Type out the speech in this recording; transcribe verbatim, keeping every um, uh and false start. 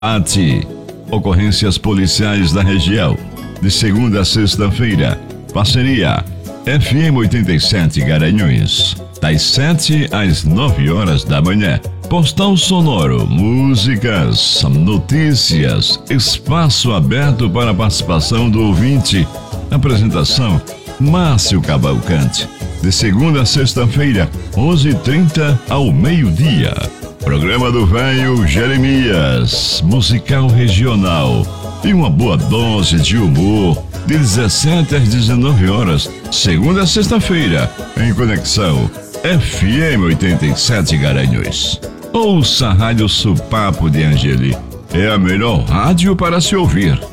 ATI, ocorrências policiais da região, de segunda a sexta-feira. Parceria F M oitenta e sete Garanhuns, das sete às nove horas da manhã. Postal sonoro, músicas, notícias, espaço aberto para a participação do ouvinte. Apresentação Márcio Cavalcante, de segunda a sexta-feira, onze e trinta ao meio-dia. Programa do Velho Jeremias, musical regional e uma boa dose de humor, de dezessete às dezenove horas, segunda a sexta-feira, em conexão F M oitenta e sete Garanhuns. Ouça a Rádio Supapo de Angeli, é a melhor rádio para se ouvir.